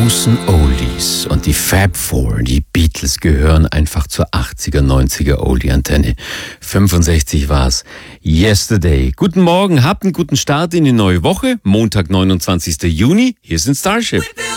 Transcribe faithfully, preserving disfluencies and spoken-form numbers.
großen Oldies und die Fab Four, die Beatles, gehören einfach zur achtziger, neunziger Oldie-Antenne. fünfundsechzig war's. Yesterday. Guten Morgen, habt einen guten Start in die neue Woche. Montag, neunundzwanzigster Juni. Hier sind Starship.